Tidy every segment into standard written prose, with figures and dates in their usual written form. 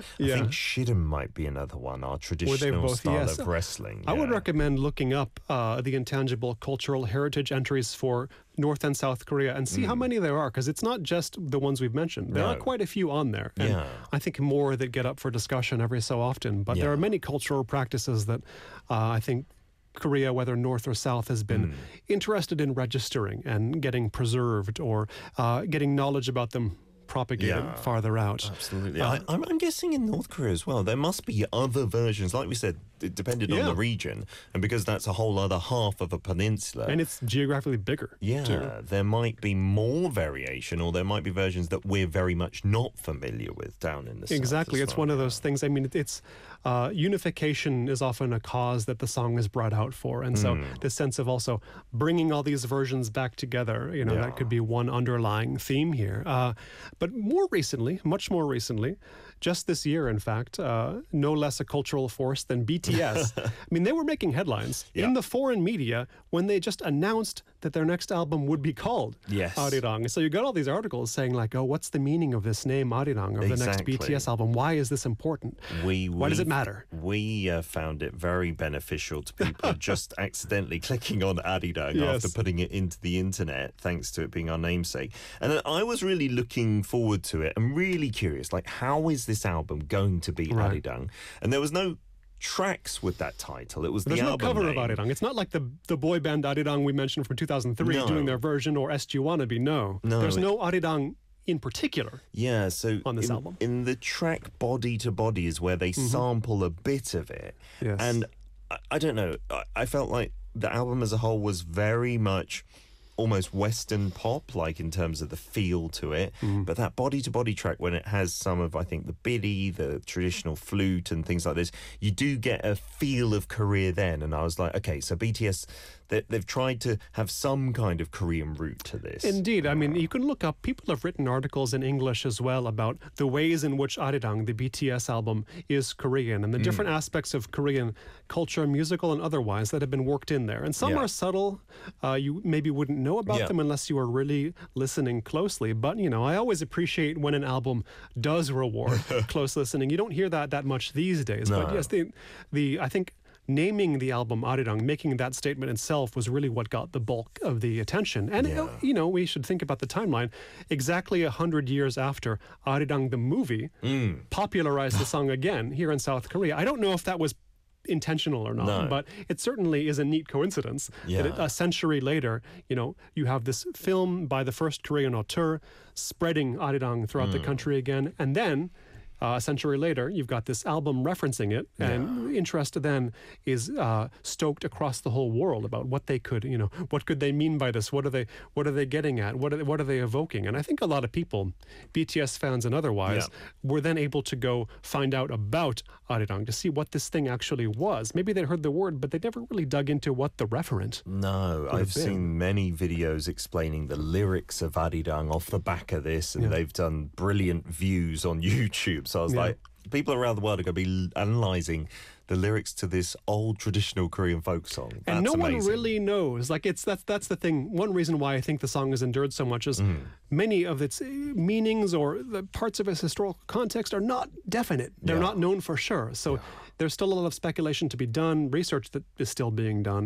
I think Shidam might be another one, our traditional style of wrestling. I would recommend looking up the intangible cultural heritage entries for North and South Korea and see how many there are, because it's not just the ones we've mentioned. There are quite a few on there. And I think more that get up for discussion every so often. But there are many cultural practices that I think Korea, whether North or South, has been interested in registering and getting preserved or getting knowledge about them propagated farther out. Absolutely. I'm guessing in North Korea as well, there must be other versions. Like we said, it depended on the region. And because that's a whole other half of a peninsula. And it's geographically bigger. There might be more variation, or there might be versions that we're very much not familiar with down in the South. Exactly. It's one of those things. I mean, it's unification is often a cause that the song is brought out for. And so the sense of also bringing all these versions back together, that could be one underlying theme here. But more recently, much more recently, just this year, in fact, no less a cultural force than BTS. I mean, they were making headlines in the foreign media when they just announced that their next album would be called Arirang. So you got all these articles saying like, oh, what's the meaning of this name Arirang of the next BTS album? Why is this important? Why does it matter? We found it very beneficial to people just accidentally clicking on Arirang after putting it into the internet, thanks to it being our namesake. And then I was really looking forward to it. I'm really curious, like, how is this album going to be Arirang? And there was no tracks with that title. It was There's the no album cover name. of Arirang. It's not like the boy band Arirang we mentioned from 2003 doing their version, or SG Wannabe. No. There's no Arirang in particular on this album. In the track Body to Body is where they sample a bit of it. And I don't know, I felt like the album as a whole was very much almost Western pop, like in terms of the feel to it. But that Body to Body track, when it has some of, I think, the biddy, the traditional flute and things like this, you do get a feel of Korea then. And I was like, okay, so BTS, they've tried to have some kind of Korean root to this. Indeed. I mean, you can look up, people have written articles in English as well about the ways in which Arirang, the BTS album, is Korean and the different aspects of Korean culture, musical and otherwise, that have been worked in there. And some are subtle. You maybe wouldn't know about them unless you were really listening closely. But, I always appreciate when an album does reward close listening. You don't hear that much these days. No. But yes, I think naming the album Arirang, making that statement itself was really what got the bulk of the attention. And, we should think about the timeline. Exactly 100 years after Arirang the movie popularized the song again here in South Korea. I don't know if that was intentional or not, but it certainly is a neat coincidence that a century later, you have this film by the first Korean auteur spreading Arirang throughout the country again, and then a century later, you've got this album referencing it, and interest then is stoked across the whole world about what they could, what could they mean by this? What are they getting at? What are they evoking? And I think a lot of people, BTS fans and otherwise, were then able to go find out about Arirang to see what this thing actually was. Maybe they heard the word, but they never really dug into what the referent. No, I've seen many videos explaining the lyrics of Arirang off the back of this, and they've done brilliant views on YouTube. So I was like, people around the world are going to be analysing the lyrics to this old traditional Korean folk song. That's and no amazing. one really knows. Like that's the thing. One reason why I think the song has endured so much is many of its meanings or the parts of its historical context are not definite. They're not known for sure. So there's still a lot of speculation to be done, research that is still being done.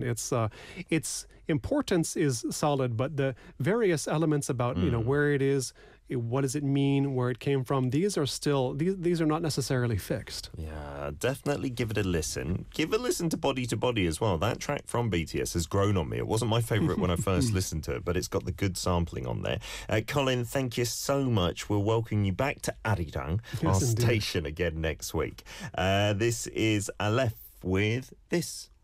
Its importance is solid, but the various elements about where it is, what does it mean, where it came from, these are still these are not necessarily fixed. Yeah, definitely give it a listen. Give a listen to Body to Body as well. That track from BTS has grown on me. It wasn't my favourite when I first listened to it, but it's got the good sampling on there. Colin, thank you so much. We'll welcome you back to Arirang, our station, again next week. This is Aleph with this.